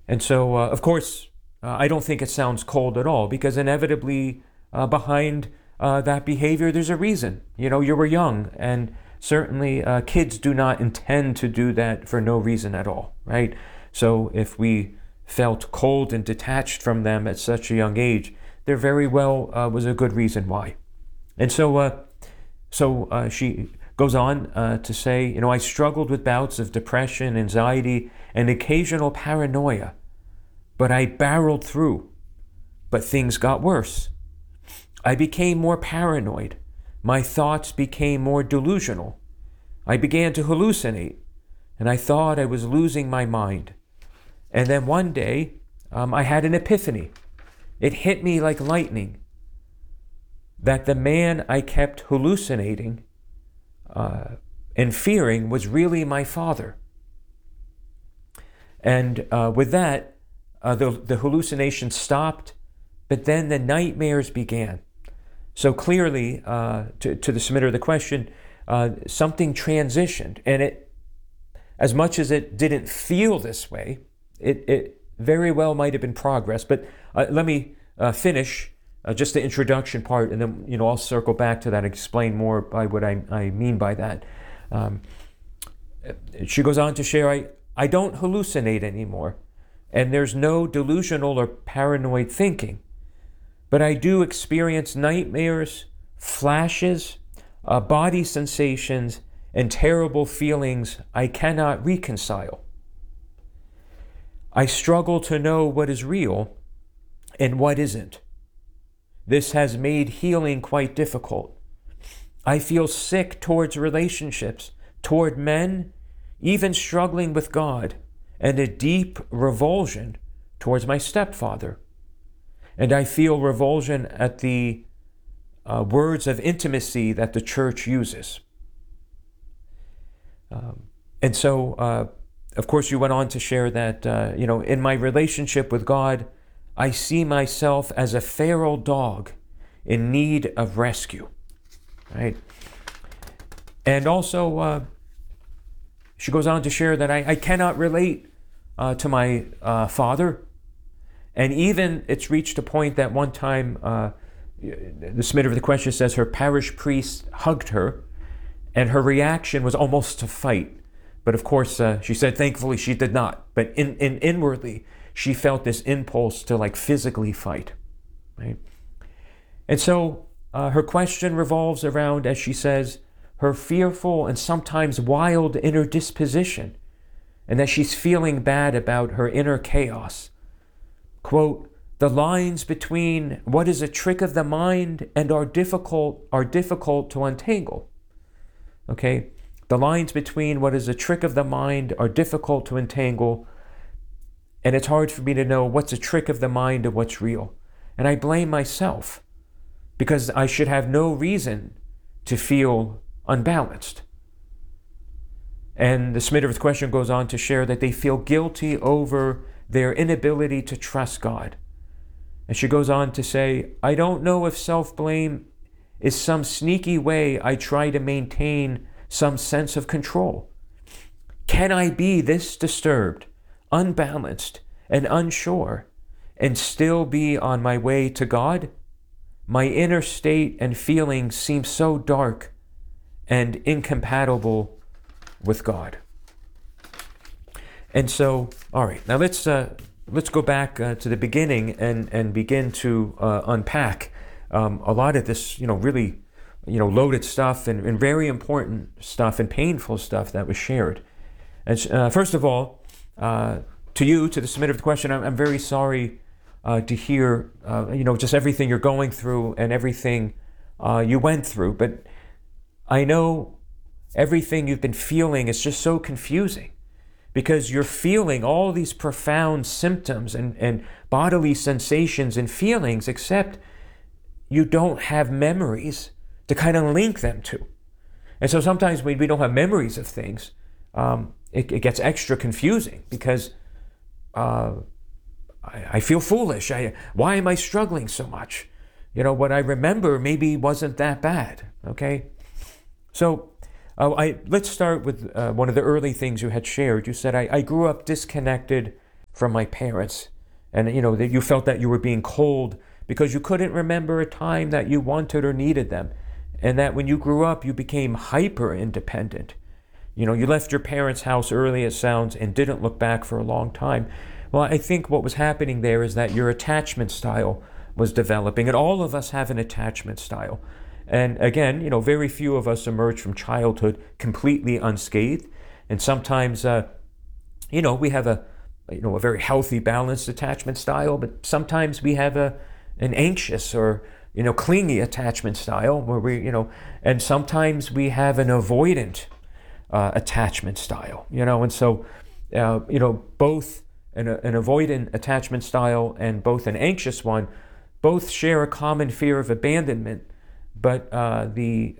And so, of course, I don't think it sounds cold at all, because inevitably behind that behavior, there's a reason. You were young, and certainly kids do not intend to do that for no reason at all, right? So if we felt cold and detached from them at such a young age, there very well was a good reason why. And so she goes on to say, I struggled with bouts of depression, anxiety, and occasional paranoia, but I barreled through. But things got worse. I became more paranoid. My thoughts became more delusional. I began to hallucinate, and I thought I was losing my mind. And then one day, I had an epiphany. It hit me like lightning that the man I kept hallucinating and fearing was really my father. And with that, the hallucination stopped, but then the nightmares began. So clearly, to the submitter of the question, something transitioned. And it, as much as it didn't feel this way, it very well might have been progress. But let me finish just the introduction part, and then I'll circle back to that and explain more by what I mean by that. She goes on to share, I don't hallucinate anymore, and there's no delusional or paranoid thinking, but I do experience nightmares, flashes, body sensations, and terrible feelings I cannot reconcile. I struggle to know what is real and what isn't. This has made healing quite difficult. I feel sick towards relationships, toward men, even struggling with God, and a deep revulsion towards my stepfather. And I feel revulsion at the words of intimacy that the church uses. And so, of course, you went on to share that, in my relationship with God, I see myself as a feral dog in need of rescue, right? And also, she goes on to share that I cannot relate to my father. And even it's reached a point that one time, the submitter of the question says her parish priest hugged her, and her reaction was almost to fight. But of course, she said, thankfully, she did not. But inwardly, she felt this impulse to physically fight, right? And so her question revolves around, as she says, her fearful and sometimes wild inner disposition, and that she's feeling bad about her inner chaos. Quote, the lines between what is a trick of the mind and are difficult to untangle. Okay? The lines between what is a trick of the mind are difficult to entangle, and it's hard for me to know what's a trick of the mind and what's real. And I blame myself, because I should have no reason to feel unbalanced. And the submitter of the question goes on to share that they feel guilty over their inability to trust God. And she goes on to say, I don't know if self-blame is some sneaky way I try to maintain some sense of control. Can I be this disturbed, unbalanced, and unsure, and still be on my way to God? My inner state and feelings seem so dark and incompatible with God. And so, all right, now let's go back to the beginning and begin to unpack a lot of this, really, loaded stuff and very important stuff and painful stuff that was shared. And first of all, to the submitter of the question, I'm very sorry to hear, just everything you're going through and everything you went through. But I know everything you've been feeling is just so confusing, because you're feeling all these profound symptoms and bodily sensations and feelings, except you don't have memories to kind of link them to. And so sometimes when we don't have memories of things, it gets extra confusing, because I feel foolish. Why am I struggling so much? What I remember maybe wasn't that bad, okay? So let's start with one of the early things you had shared. You said, I grew up disconnected from my parents. And, that you felt that you were being cold because you couldn't remember a time that you wanted or needed them. And that when you grew up, you became hyper independent. You left your parents' house early, it sounds, and didn't look back for a long time. Well, I think what was happening there is that your attachment style was developing, and all of us have an attachment style. And again, very few of us emerge from childhood completely unscathed. And sometimes, we have a very healthy, balanced attachment style, but sometimes we have an anxious or, clingy attachment style where and sometimes we have an avoidant attachment style, and so, both an avoidant attachment style and both an anxious one, both share a common fear of abandonment, but the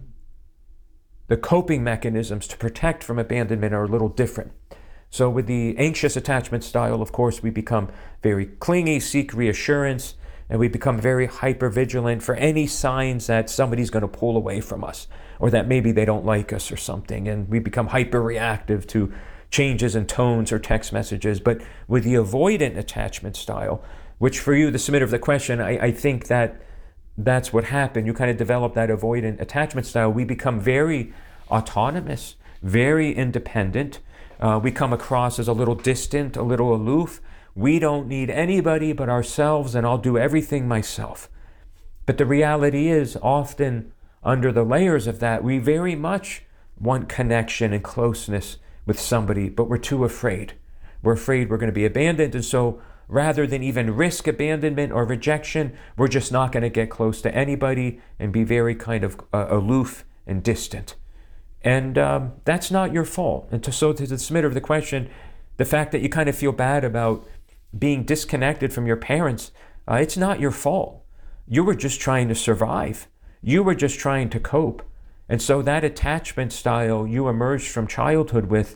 coping mechanisms to protect from abandonment are a little different. So with the anxious attachment style, of course, we become very clingy, seek reassurance, and we become very hypervigilant for any signs that somebody's going to pull away from us, or that maybe they don't like us or something, and we become hyper-reactive to changes in tones or text messages. But with the avoidant attachment style, which for you, the submitter of the question, I think that's what happened. You kind of develop that avoidant attachment style. We become very autonomous, very independent. We come across as a little distant, a little aloof. We don't need anybody but ourselves, and I'll do everything myself. But the reality is, often under the layers of that, we very much want connection and closeness with somebody, but we're too afraid. We're afraid we're going to be abandoned, and so rather than even risk abandonment or rejection, we're just not going to get close to anybody and be very kind of aloof and distant. And that's not your fault. And so to the submitter of the question, the fact that you kind of feel bad about being disconnected from your parents, it's not your fault. You were just trying to survive. You were just trying to cope. And so that attachment style you emerged from childhood with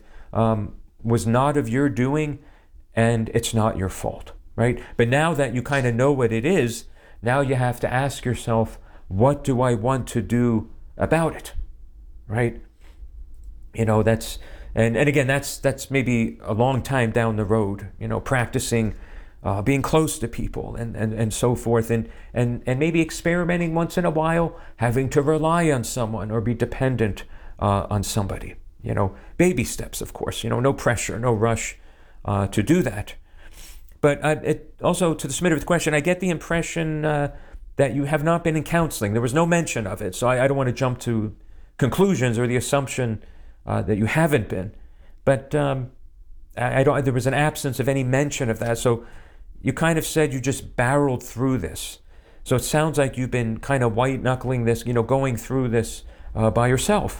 was not of your doing, and it's not your fault, right? But now that you kind of know what it is, now you have to ask yourself, what do I want to do about it, right? That's, and again, that's maybe a long time down the road, practicing being close to people and so forth, and maybe experimenting once in a while, having to rely on someone or be dependent on somebody, baby steps, of course, no pressure, no rush to do that. But it also, to the submitter of the question, I get the impression that you have not been in counseling. There was no mention of it, so I don't want to jump to conclusions or the assumption that you haven't been. But there was an absence of any mention of that. So you kind of said you just barreled through this. So it sounds like you've been kind of white-knuckling this, going through this by yourself.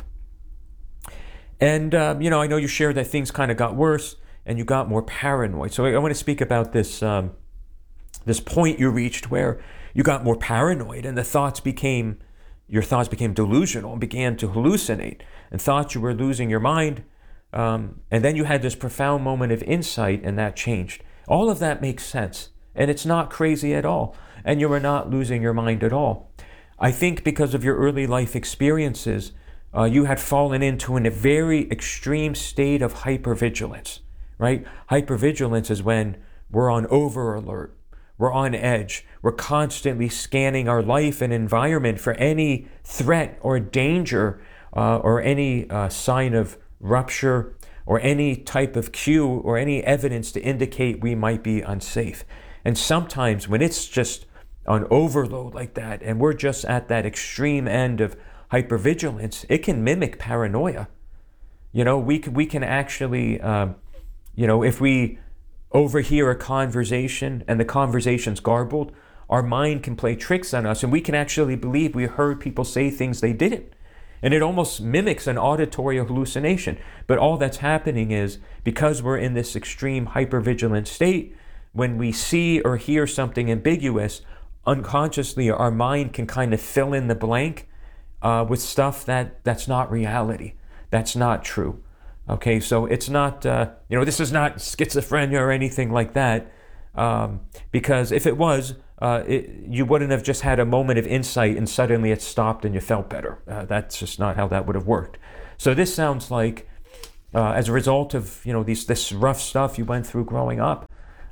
And, I know you shared that things kind of got worse and you got more paranoid. So I want to speak about this, this point you reached where you got more paranoid and your thoughts became delusional and began to hallucinate and thought you were losing your mind. And then you had this profound moment of insight and that changed. All of that makes sense. And it's not crazy at all. And you were not losing your mind at all. I think because of your early life experiences, you had fallen into a very extreme state of hypervigilance, right? Hypervigilance is when we're on over alert. We're on edge. We're constantly scanning our life and environment for any threat or danger or any sign of rupture or any type of cue or any evidence to indicate we might be unsafe. And sometimes when it's just on overload like that and we're just at that extreme end of hypervigilance, it can mimic paranoia. We can actually, if we overhear a conversation and the conversation's garbled, our mind can play tricks on us and we can actually believe we heard people say things they didn't. And it almost mimics an auditory hallucination. But all that's happening is because we're in this extreme hypervigilant state, when we see or hear something ambiguous, unconsciously our mind can kind of fill in the blank with stuff that's not reality. That's not true. Okay, so it's not, this is not schizophrenia or anything like that, because if it was, you wouldn't have just had a moment of insight and suddenly it stopped and you felt better. That's just not how that would have worked. So this sounds like as a result of this rough stuff you went through growing up,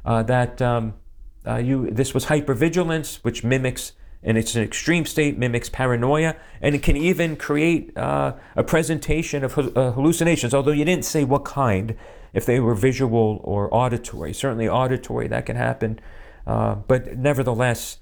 this was hypervigilance, which mimics, and it's an extreme state, mimics paranoia, and it can even create a presentation of hallucinations, although you didn't say what kind, if they were visual or auditory. Certainly auditory, that can happen, but nevertheless,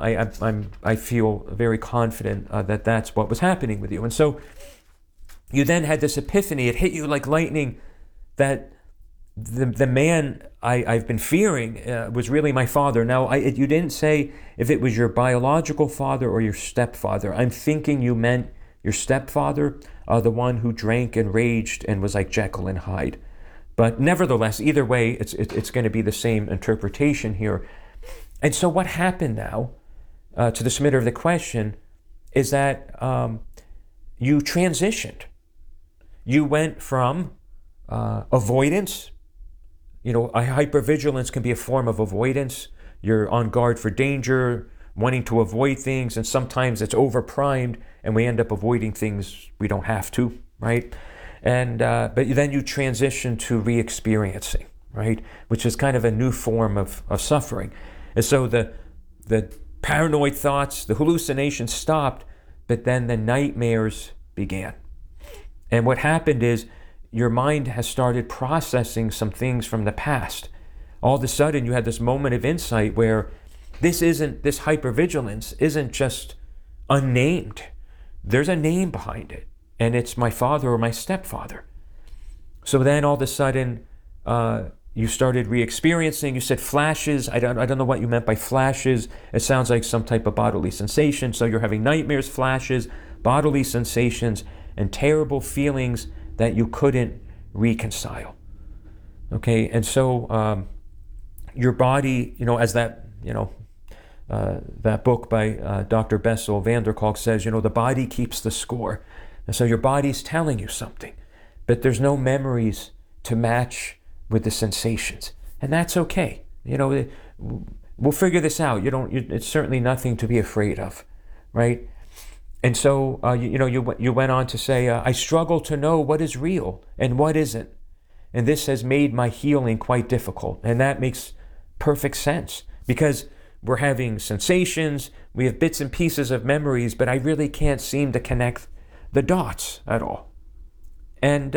I feel very confident that that's what was happening with you. And so you then had this epiphany. It hit you like lightning that the man I've been fearing was really my father. Now, you didn't say if it was your biological father or your stepfather. I'm thinking you meant your stepfather, the one who drank and raged and was like Jekyll and Hyde. But nevertheless, either way, it's going to be the same interpretation here. And so what happened now, to the submitter of the question, is that you transitioned. You went from avoidance. Hypervigilance can be a form of avoidance. You're on guard for danger, wanting to avoid things, and sometimes it's overprimed, and we end up avoiding things we don't have to, right? And but then you transition to re-experiencing, right? Which is kind of a new form of suffering. And so the paranoid thoughts, the hallucinations stopped, but then the nightmares began. And what happened is your mind has started processing some things from the past. All of a sudden, you had this moment of insight where this hypervigilance isn't just unnamed. There's a name behind it, and it's my father or my stepfather. So then all of a sudden, you started re-experiencing. You said flashes. I don't know what you meant by flashes. It sounds like some type of bodily sensation. So you're having nightmares, flashes, bodily sensations, and terrible feelings that you couldn't reconcile. Okay, and so your body, as that book by Dr. Bessel van der Kolk says, the body keeps the score. And so your body's telling you something, but there's no memories to match with the sensations. And that's okay. We'll figure this out. It's certainly nothing to be afraid of, right? And so, you went on to say, I struggle to know what is real and what isn't. And this has made my healing quite difficult. And that makes perfect sense because we're having sensations, we have bits and pieces of memories, but I really can't seem to connect the dots at all. And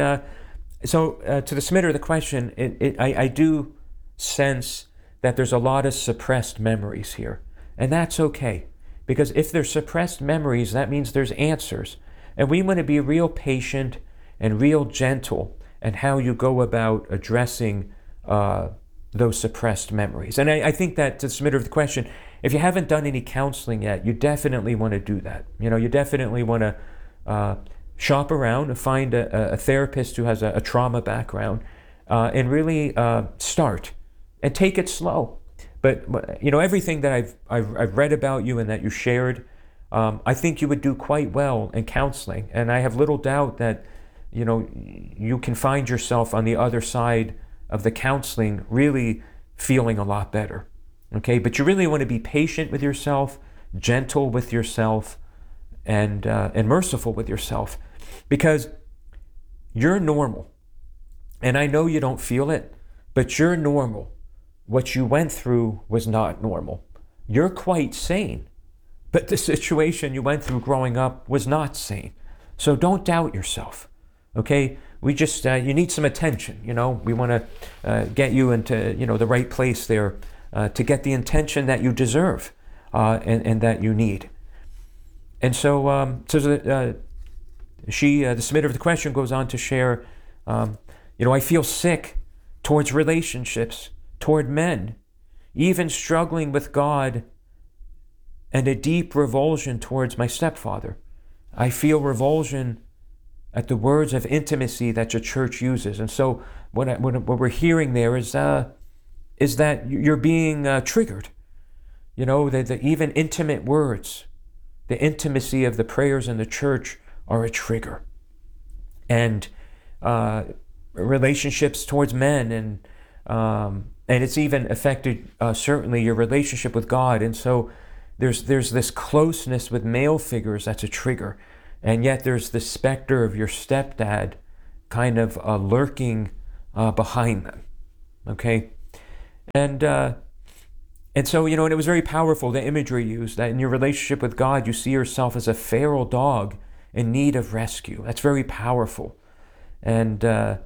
so to the submitter of the question, I do sense that there's a lot of suppressed memories here. And that's okay. Because if there's suppressed memories, that means there's answers. And we want to be real patient and real gentle in how you go about addressing those suppressed memories. And I think that to the submitter of the question, if you haven't done any counseling yet, you definitely want to do that. You definitely want to shop around and find a therapist who has a trauma background and really start and take it slow. But everything that I've read about you and that you shared, I think you would do quite well in counseling. And I have little doubt that you can find yourself on the other side of the counseling really feeling a lot better. Okay, but you really want to be patient with yourself, gentle with yourself, and merciful with yourself, because you're normal. And I know you don't feel it, but you're normal. What you went through was not normal. You're quite sane, but the situation you went through growing up was not sane. So don't doubt yourself, okay? We just, you need some attention, We want to get you into, the right place there to get the attention that you deserve and that you need. And so, the submitter of the question goes on to share, I feel sick towards relationships, toward men, even struggling with God, and a deep revulsion towards my stepfather. I feel revulsion at the words of intimacy that your church uses. And so what we're hearing there is that you're being triggered. The even intimate words, the intimacy of the prayers in the church are a trigger. And relationships towards men and it's even affected certainly your relationship with God. And so there's this closeness with male figures that's a trigger. And yet there's the specter of your stepdad kind of lurking behind them. Okay? And so, and it was very powerful, the imagery used, that in your relationship with God, you see yourself as a feral dog in need of rescue. That's very powerful. And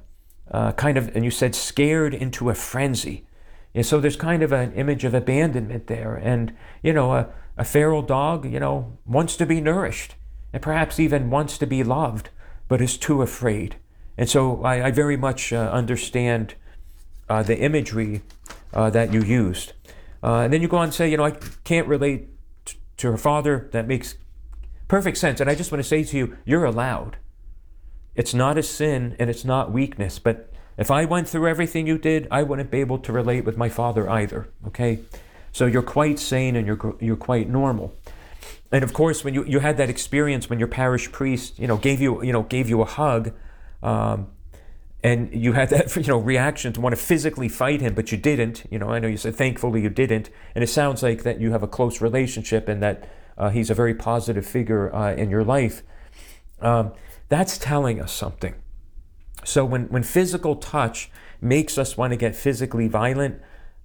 and you said scared into a frenzy. And so there's kind of an image of abandonment there. And, a feral dog, wants to be nourished and perhaps even wants to be loved, but is too afraid. And so I very much understand the imagery that you used. And then you go on and say, I can't relate to her father. That makes perfect sense. And I just want to say to you, you're allowed. It's not a sin and it's not weakness. But if I went through everything you did, I wouldn't be able to relate with my father either. Okay? So you're quite sane and you're quite normal. And of course, when you had that experience when your parish priest, gave you a hug, and you had that, reaction to want to physically fight him, but you didn't. I know you said thankfully you didn't. And it sounds like that you have a close relationship and that he's a very positive figure in your life. That's telling us something. So when physical touch makes us want to get physically violent,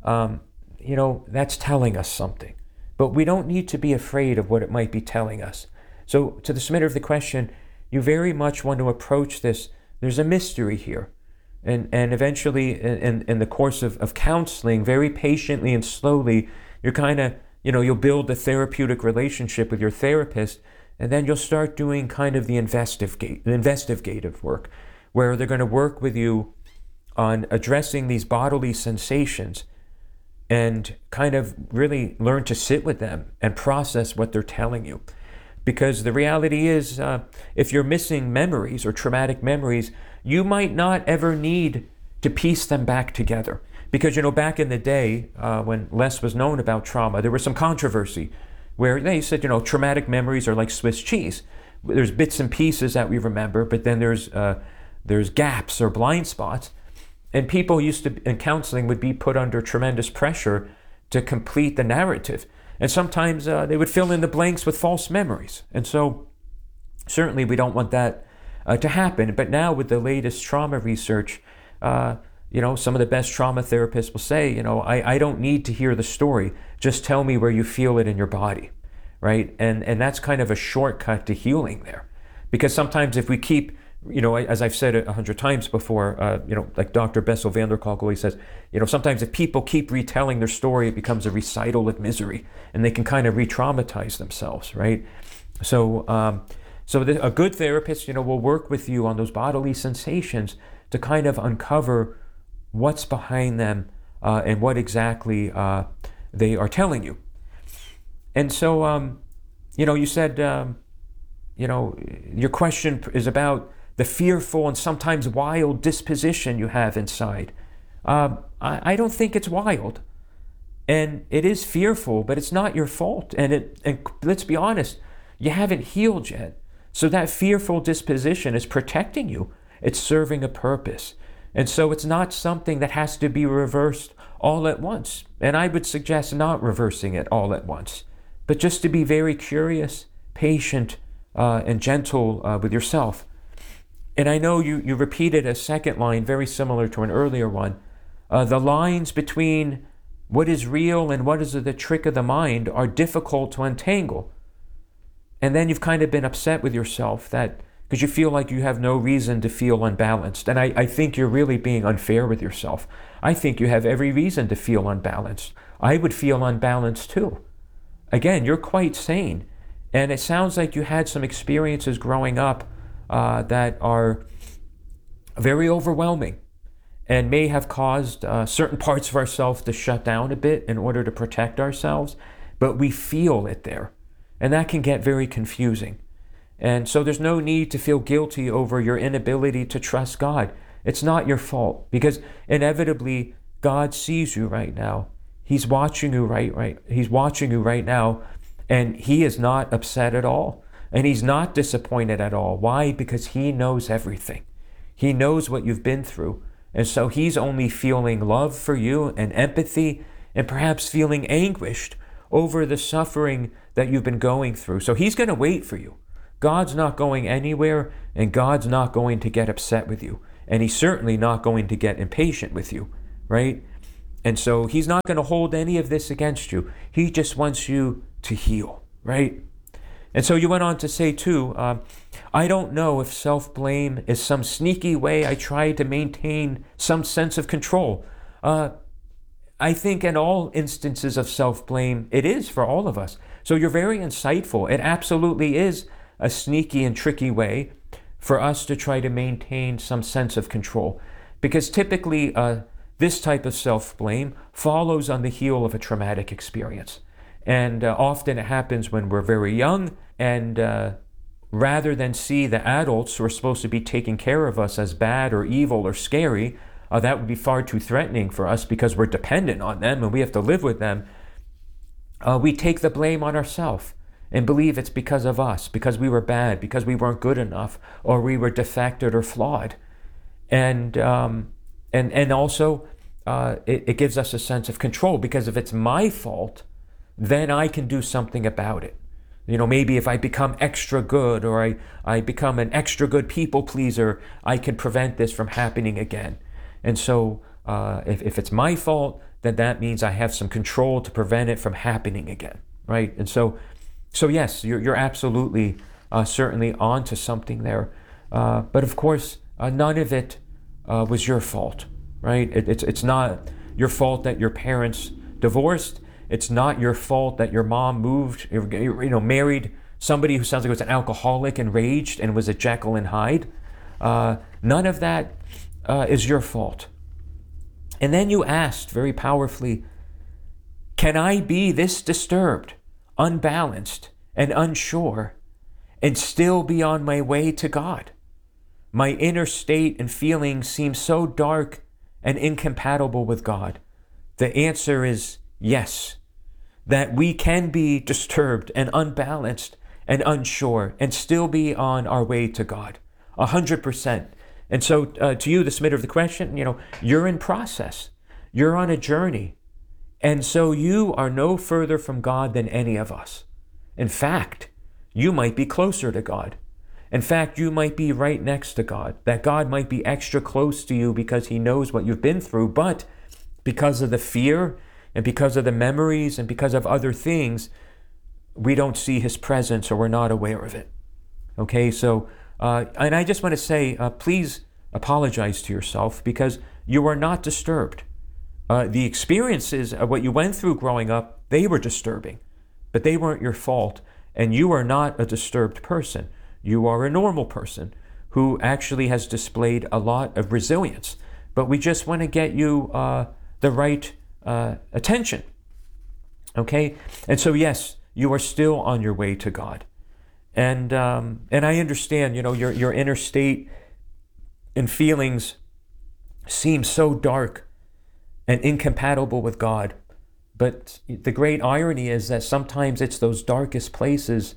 that's telling us something. But we don't need to be afraid of what it might be telling us. So to the submitter of the question, you very much want to approach this. There's a mystery here. And eventually, in the course of counseling, very patiently and slowly, you're kind of, you'll build a therapeutic relationship with your therapist, and then you'll start doing kind of the investigative work, where they're going to work with you on addressing these bodily sensations and kind of really learn to sit with them and process what they're telling you. Because the reality is, if you're missing memories or traumatic memories, you might not ever need to piece them back together. Because, back in the day, when less was known about trauma, there was some controversy where they said, traumatic memories are like Swiss cheese. There's bits and pieces that we remember, but then there's gaps or blind spots. And people in counseling would be put under tremendous pressure to complete the narrative. And sometimes they would fill in the blanks with false memories. And so certainly we don't want that to happen. But now with the latest trauma research, some of the best trauma therapists will say, I don't need to hear the story. Just tell me where you feel it in your body, right? And that's kind of a shortcut to healing there. Because sometimes if we keep, as I've said 100 times before, like Dr. Bessel van der Kolk always says, sometimes if people keep retelling their story, it becomes a recital of misery, and they can kind of re-traumatize themselves, right? So, a good therapist, will work with you on those bodily sensations to kind of uncover what's behind them and what exactly they are telling you. And so, you said, your question is about the fearful and sometimes wild disposition you have inside. I don't think it's wild. And it is fearful, but it's not your fault. And let's be honest, you haven't healed yet. So that fearful disposition is protecting you. It's serving a purpose. And so it's not something that has to be reversed all at once. And I would suggest not reversing it all at once, but just to be very curious, patient, and gentle with yourself. And I know you repeated a second line very similar to an earlier one. The lines between what is real and what is the trick of the mind are difficult to untangle. And then you've kind of been upset with yourself because you feel like you have no reason to feel unbalanced. And I think you're really being unfair with yourself. I think you have every reason to feel unbalanced. I would feel unbalanced too. Again, you're quite sane. And it sounds like you had some experiences growing up that are very overwhelming and may have caused certain parts of ourselves to shut down a bit in order to protect ourselves, but we feel it there. And that can get very confusing. And so there's no need to feel guilty over your inability to trust God. It's not your fault, because inevitably God sees you right now. He's watching you He's watching you right now, and he is not upset at all. And he's not disappointed at all. Why? Because he knows everything. He knows what you've been through. And so he's only feeling love for you and empathy and perhaps feeling anguished over the suffering that you've been going through. So he's going to wait for you. God's not going anywhere, and God's not going to get upset with you. and he's certainly not going to get impatient with you, right? And so he's not going to hold any of this against you. He just wants you to heal, right? And so you went on to say too, I don't know if self-blame is some sneaky way I try to maintain some sense of control. I think in all instances of self-blame, it is for all of us. So you're very insightful. It absolutely is a sneaky and tricky way for us to try to maintain some sense of control. Because typically, this type of self-blame follows on the heel of a traumatic experience. And often it happens when we're very young, and rather than see the adults who are supposed to be taking care of us as bad or evil or scary, that would be far too threatening for us because we're dependent on them and we have to live with them. We take the blame on ourselves and believe it's because of us, because we were bad, because we weren't good enough, or we were defected or flawed. And also, it gives us a sense of control, because if it's my fault, then I can do something about it. You know, maybe if I become extra good, or I become an extra good people pleaser, I can prevent this from happening again. And so if it's my fault, then that means I have some control to prevent it from happening again, right? And so yes, you're absolutely certainly onto something there. But of course, none of it was your fault, right? It's not your fault that your parents divorced. It's not your fault that your mom moved, married somebody who sounds like was an alcoholic and raged and was a Jekyll and Hyde. None of that is your fault. And then you asked very powerfully, can I be this disturbed, unbalanced, and unsure, and still be on my way to God? My inner state and feelings seem so dark and incompatible with God. The answer is yes, that we can be disturbed and unbalanced and unsure and still be on our way to God, 100%. And so to you, the submitter of the question, you're in process. You're on a journey. And so you are no further from God than any of us. In fact, you might be closer to God. In fact, you might be right next to God, that God might be extra close to you because he knows what you've been through, but because of the fear and because of the memories and because of other things, we don't see his presence or we're not aware of it. Okay, so, and I just want to say, please apologize to yourself because you are not disturbed. The experiences of what you went through growing up, they were disturbing, but they weren't your fault. And you are not a disturbed person. You are a normal person who actually has displayed a lot of resilience. But we just want to get you the right attention. Okay? And so, yes, you are still on your way to God. And I understand, your inner state and feelings seem so dark and incompatible with God. But the great irony is that sometimes it's those darkest places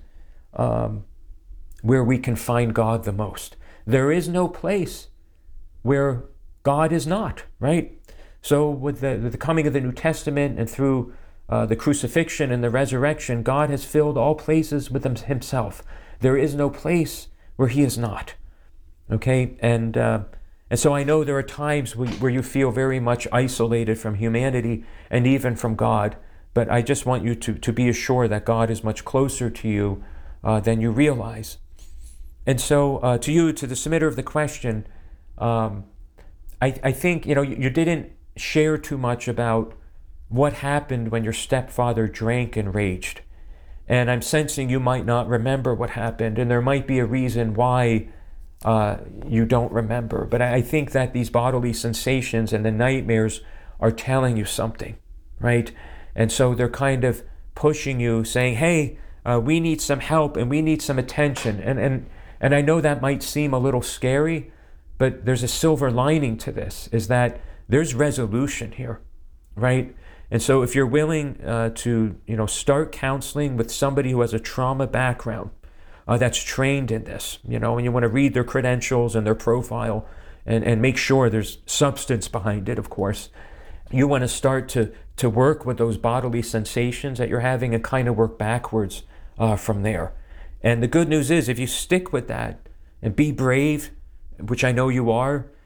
where we can find God the most. There is no place where God is not, right? So with the coming of the New Testament and through the crucifixion and the resurrection, God has filled all places with himself. There is no place where he is not, okay? And so I know there are times where you feel very much isolated from humanity and even from God, but I just want you to be assured that God is much closer to you than you realize. And so to you, to the submitter of the question, I think, you didn't share too much about what happened when your stepfather drank and raged. And I'm sensing you might not remember what happened, and there might be a reason why you don't remember. But I think that these bodily sensations and the nightmares are telling you something, right? And so they're kind of pushing you, saying, hey, we need some help and we need some attention. And I know that might seem a little scary, but there's a silver lining to this, is that there's resolution here, right? And so if you're willing to, start counseling with somebody who has a trauma background, that's trained in this, and you want to read their credentials and their profile and make sure there's substance behind it, of course. You want to start to work with those bodily sensations that you're having and kind of work backwards from there. And the good news is, if you stick with that and be brave, which I know you are,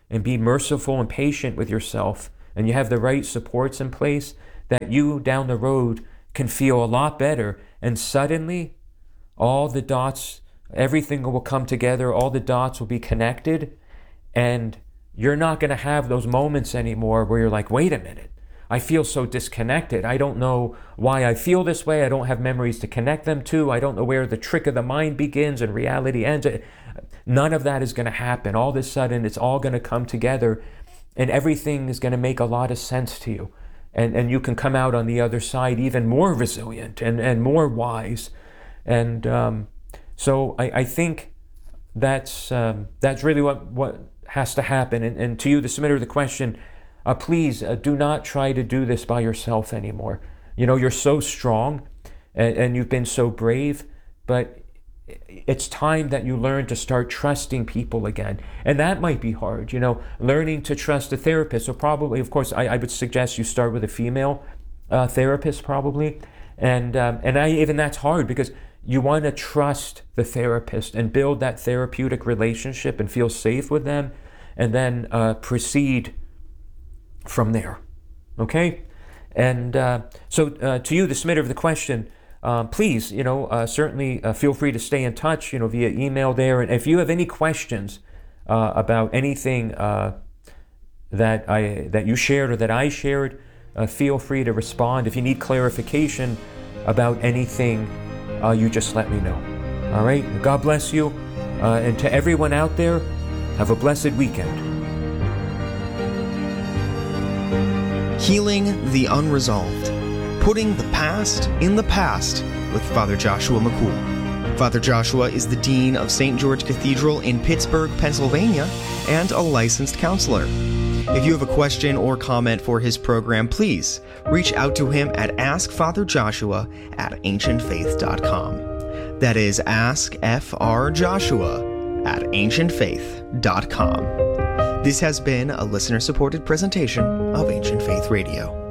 and be merciful and patient with yourself, and you have the right supports in place, that you down the road can feel a lot better, and suddenly all the dots, everything will come together, all the dots will be connected, and you're not going to have those moments anymore where you're like, wait a minute, I feel so disconnected. I don't know why I feel this way. I don't have memories to connect them to. I don't know where the trick of the mind begins and reality ends. None of that is going to happen. All of a sudden, it's all going to come together, and everything is going to make a lot of sense to you. And you can come out on the other side even more resilient and more wise. And so I think that's really what has to happen. And to you, the submitter of the question, please do not try to do this by yourself anymore. You know, you're so strong and you've been so brave, but it's time that you learn to start trusting people again. And that might be hard, you know, learning to trust a therapist. So probably, of course, I would suggest you start with a female therapist probably. And even that's hard because you want to trust the therapist and build that therapeutic relationship and feel safe with them, and then proceed from there. Okay? And so to you, the submitter of the question, please, you know, certainly feel free to stay in touch, you know, via email there. And if you have any questions about anything that you shared or that I shared, feel free to respond. If you need clarification about anything, you just let me know. All right? God bless you. And to everyone out there, have a blessed weekend. Healing the Unresolved. Putting the past in the past with Father Joshua McCool. Father Joshua is the Dean of St. George Cathedral in Pittsburgh, Pennsylvania, and a licensed counselor. If you have a question or comment for his program, please reach out to him at askfatherjoshua@ancientfaith.com. That is askfrjoshua@ancientfaith.com. This has been a listener-supported presentation of Ancient Faith Radio.